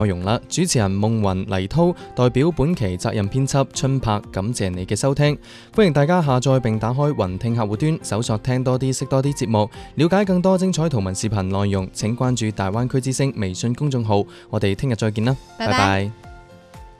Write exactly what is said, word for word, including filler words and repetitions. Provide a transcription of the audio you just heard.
內容啦。主持人夢雲黎濤代表本期責任編輯春柏，感謝你嘅收聽。歡迎大家下載並打開雲聽客戶端，搜索聽多啲識多啲節目，了解更多精彩圖文視頻內容。請關注大灣區之聲微信公眾號。我哋聽日再見啦，拜拜。